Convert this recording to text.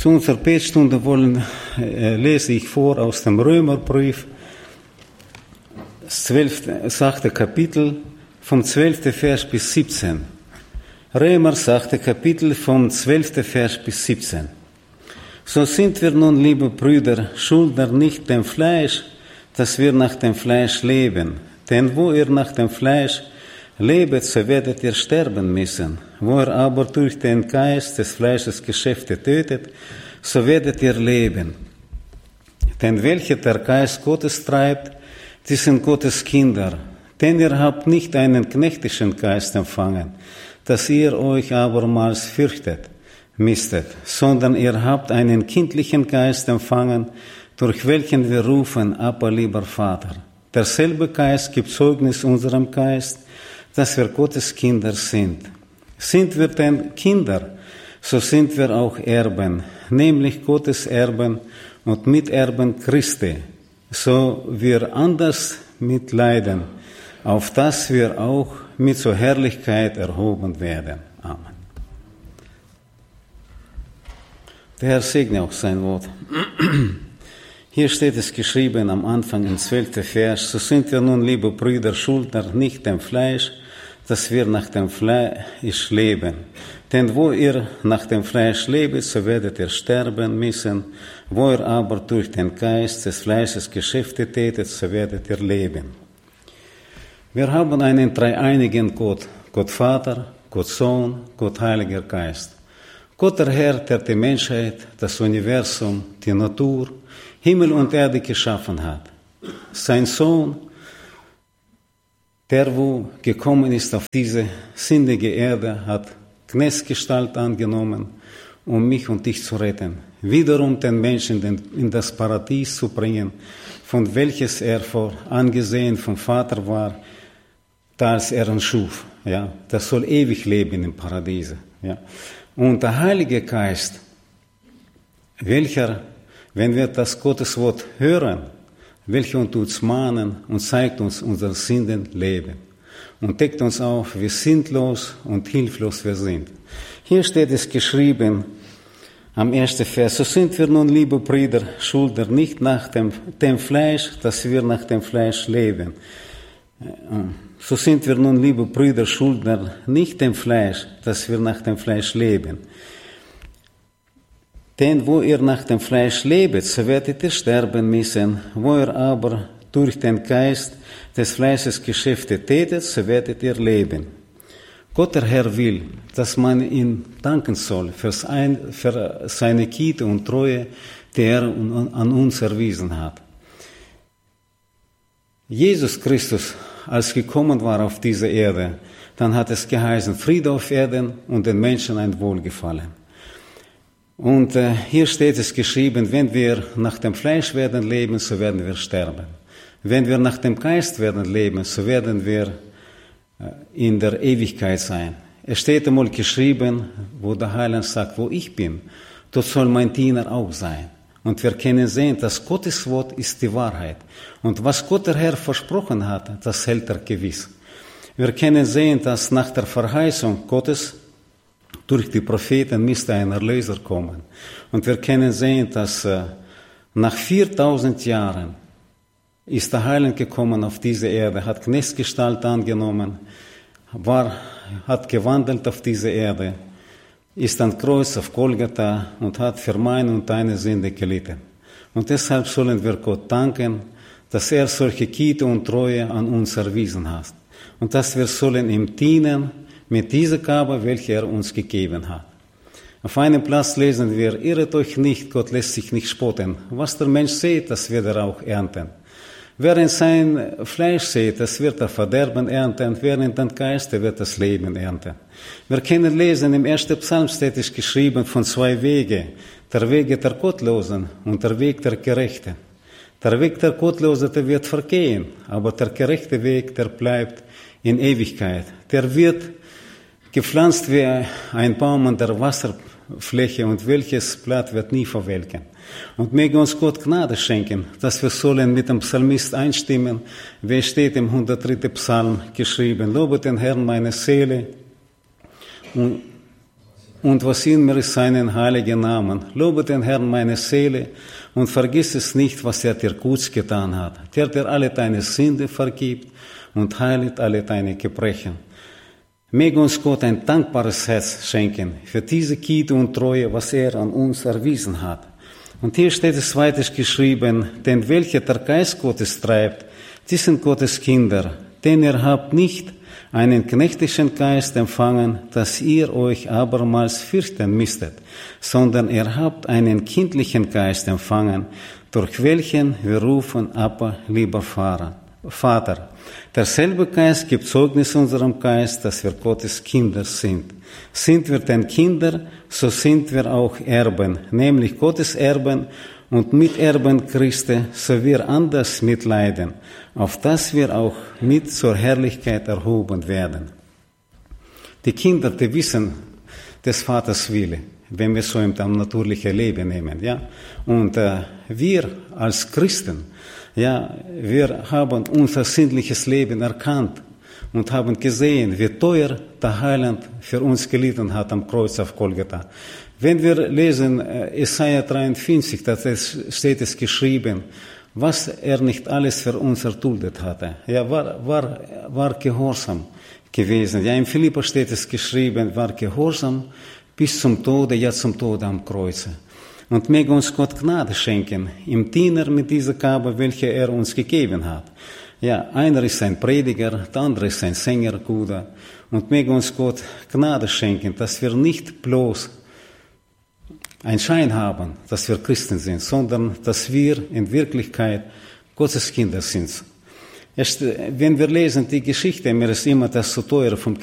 Zu unserer Betstunde lese ich vor aus dem Römerbrief, das 8. Kapitel, vom 12. Vers bis 17. Römer, 8. Kapitel, vom 12. Vers bis 17. So sind wir nun, liebe Brüder, Schuldner nicht dem Fleisch, dass wir nach dem Fleisch leben. Denn wo ihr nach dem Fleisch lebet, so werdet ihr sterben müssen. Wo ihr aber durch den Geist des Fleisches Geschäfte tötet, so werdet ihr leben. Denn welche der Geist Gottes treibt, die sind Gottes Kinder. Denn ihr habt nicht einen knechtischen Geist empfangen, dass ihr euch abermals fürchtet, misstet, sondern ihr habt einen kindlichen Geist empfangen, durch welchen wir rufen, Abba, lieber Vater. Derselbe Geist gibt Zeugnis unserem Geist, dass wir Gottes Kinder sind. Sind wir denn Kinder, so sind wir auch Erben, nämlich Gottes Erben und Miterben Christi, so wir anders mitleiden, auf dass wir auch mit zur Herrlichkeit erhoben werden. Amen. Der Herr segne auch sein Wort. Hier steht es geschrieben am Anfang im 12. Vers, so sind wir nun, liebe Brüder, Schuldner nicht dem Fleisch, dass wir nach dem Fleisch leben. Denn wo ihr nach dem Fleisch lebt, so werdet ihr sterben müssen. Wo ihr aber durch den Geist des Fleisches Geschäfte tätet, so werdet ihr leben. Wir haben einen dreieinigen Gott, Gott Vater, Gott Sohn, Gott Heiliger Geist. Gott der Herr, der die Menschheit, das Universum, die Natur, Himmel und Erde geschaffen hat. Sein Sohn, der wo gekommen ist auf diese sündige Erde, hat Knechtsgestalt angenommen, um mich und dich zu retten. Wiederum den Menschen in das Paradies zu bringen, von welches er vorangesehen vom Vater war, da als er ihn schuf. Ja, das soll ewig leben im Paradiese. Ja. Und der Heilige Geist, welcher, wenn wir das Gotteswort hören, welcher uns mahnen und zeigt uns unsere Sünden leben und deckt uns auf, wie sinnlos und hilflos wir sind. Hier steht es geschrieben am 1. Vers, so sind wir nun, liebe Brüder, Schuldner nicht nach dem Fleisch, dass wir nach dem Fleisch leben. So sind wir nun, liebe Brüder, Schuldner nicht dem Fleisch, dass wir nach dem Fleisch leben. Denn wo ihr nach dem Fleisch lebet, so werdet ihr sterben müssen. Wo ihr aber durch den Geist des Fleisches Geschäfte tätet, so werdet ihr leben. Gott der Herr will, dass man ihm danken soll für seine Güte und Treue, die er an uns erwiesen hat. Jesus Christus, als gekommen war auf diese Erde, dann hat es geheißen, Friede auf Erden und den Menschen ein Wohlgefallen. Und hier steht es geschrieben, wenn wir nach dem Fleisch werden leben, so werden wir sterben. Wenn wir nach dem Geist werden leben, so werden wir in der Ewigkeit sein. Es steht einmal geschrieben, wo der Heiland sagt, wo ich bin, dort soll mein Diener auch sein. Und wir können sehen, dass Gottes Wort ist die Wahrheit. Und was Gott der Herr versprochen hat, das hält er gewiss. Wir können sehen, dass nach der Verheißung Gottes durch die Propheten müsste ein Erlöser kommen. Und wir können sehen, dass nach 4000 Jahren ist der Heiland gekommen auf diese Erde, hat Knechtsgestalt angenommen, hat gewandelt auf diese Erde, ist am Kreuz auf Golgatha und hat für meine und deine Sünde gelitten. Und deshalb sollen wir Gott danken, dass er solche Güte und Treue an uns erwiesen hat. Und dass wir sollen ihm dienen mit dieser Gabe, welche er uns gegeben hat. Auf einem Platz lesen wir, irret euch nicht, Gott lässt sich nicht spotten. Was der Mensch sät, das wird er auch ernten. Wer in sein Fleisch sät, das wird er Verderben ernten, wer in den Geist, der wird das Leben ernten. Wir können lesen, im 1. Psalm steht es geschrieben von 2 Wege, der Weg der Gottlosen und der Weg der Gerechten. Der Weg der Gottlosen, der wird vergehen, aber der gerechte Weg, der bleibt in Ewigkeit. Der wird gepflanzt wie ein Baum an der Wasserfläche und welches Blatt wird nie verwelken. Und möge uns Gott Gnade schenken, dass wir sollen mit dem Psalmist einstimmen, wie steht im 103. Psalm geschrieben, lobe den Herrn meine Seele und und was in mir ist seinen heiligen Namen. Lobe den Herrn meine Seele und vergiss es nicht, was er dir Gutes getan hat. Der dir alle deine Sünde vergibt und heiligt alle deine Gebrechen. Möge uns Gott ein dankbares Herz schenken für diese Güte und Treue, was er an uns erwiesen hat. Und hier steht es weiter geschrieben, denn welcher der Geist Gottes treibt, die sind Gottes Kinder. Denn ihr habt nicht einen knechtlichen Geist empfangen, dass ihr euch abermals fürchten müsstet, sondern ihr habt einen kindlichen Geist empfangen, durch welchen wir rufen, Abba, lieber Vater. Derselbe Geist gibt Zeugnis unserem Geist, dass wir Gottes Kinder sind. Sind wir denn Kinder, so sind wir auch Erben, nämlich Gottes Erben und Miterben Christi, so wir anders mitleiden, auf dass wir auch mit zur Herrlichkeit erhoben werden. Die Kinder, die wissen des Vaters Wille, wenn wir so im natürlichen Leben nehmen, ja. Und wir als Christen, ja, wir haben unser sinnliches Leben erkannt und haben gesehen, wie teuer der Heiland für uns gelitten hat am Kreuz auf Golgatha. Wenn wir lesen Jesaja 53, da steht es geschrieben, was er nicht alles für uns erduldet hatte. Ja, war gehorsam gewesen. Ja, in Philipper steht es geschrieben, war gehorsam bis zum Tode, ja zum Tode am Kreuze. Und möge uns Gott Gnade schenken, im Diener mit dieser Gabe, welche er uns gegeben hat. Ja, einer ist ein Prediger, der andere ist ein Sänger, guter. Und möge uns Gott Gnade schenken, dass wir nicht bloß einen Schein haben, dass wir Christen sind, sondern dass wir in Wirklichkeit Gottes Kinder sind. Wenn wir lesen die Geschichte, mir ist immer das so teuer vom